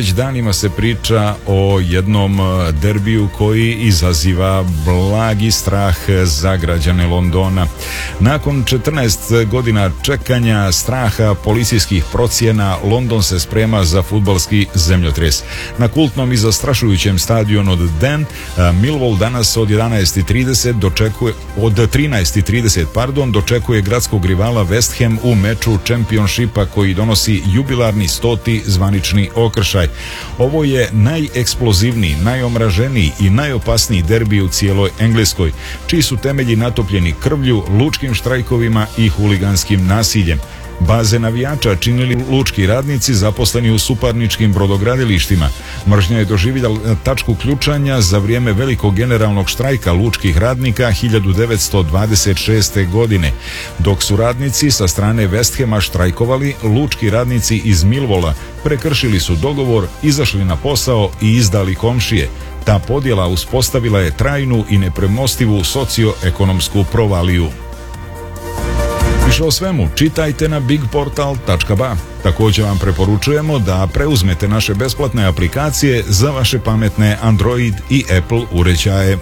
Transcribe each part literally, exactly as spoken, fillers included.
već danima se priča o jednom derbiju koji izaziva blagi strah za građane Londona. Nakon četrnaest godina čekanja, straha, policijskih procjena, London se sprema za fudbalski zemljotres. Na kultnom i zastrašujućem stadionu Den Millwall danas od jedanaest i trideset dočekuje od trinaest i trideset pardon dočekuje gradskog rivala West Ham u meču Championshipa koji donosi jubilarni stoti zvanični okršaj. Ovo je najeksplozivniji, najomraženiji i najopasniji derbi u cijeloj Engleskoj, čiji su temelji natopljeni krvlju, lučkim štrajkovima i huliganskim nasiljem. Baze navijača činili lučki radnici zaposleni u suparničkim brodogradilištima. Mržnja je doživjela tačku ključanja za vrijeme velikog generalnog štrajka lučkih radnika hiljadu devetsto dvadeset šeste. godine. Dok su radnici sa strane West Hama štrajkovali, lučki radnici iz Millwalla prekršili su dogovor, izašli na posao i izdali komšije. Ta podjela uspostavila je trajnu i nepremostivu socioekonomsku provaliju. Više o svemu čitajte na big portal tačka ba. Također vam preporučujemo da preuzmete naše besplatne aplikacije za vaše pametne Android i Apple uređaje.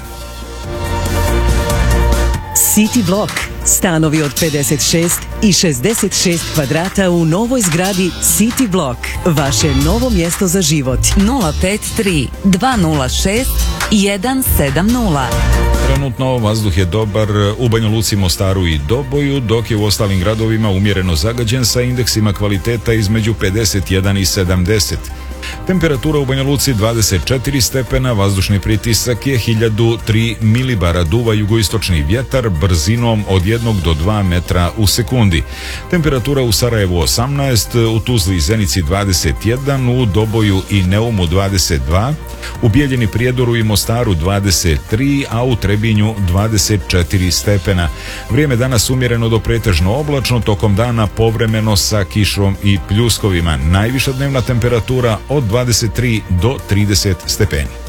City Block. Stanovi od pedeset šest i šezdeset šest kvadrata u novoj zgradi City Block. Vaše novo mjesto za život. nula pet tri dva nula šest jedan sedam nula. Trenutno vazduh je dobar u Banja Luci, Mostaru i Doboju, dok je u ostalim gradovima umjereno zagađen sa indeksima kvaliteta između pedeset jedan i sedamdeset. Temperatura u Banja Luci dvadeset četiri stepena, vazdušni pritisak je hiljadu tri milibara, duva jugoistočni vjetar brzinom od jednog do dva metra u sekundi. Temperatura u Sarajevu osamnaest, u Tuzli i Zenici dvadeset jedan, u Doboju i Neumu dvadeset dva, u Bijeljini, Prijedoru i Mostaru dvadeset tri, a u Trebinju dvadeset četiri stepena. Vrijeme danas umjereno do pretežno oblačno, tokom dana povremeno sa kišom i pljuskovima. Najviša dnevna temperatura od dvadeset tri do trideset stepeni.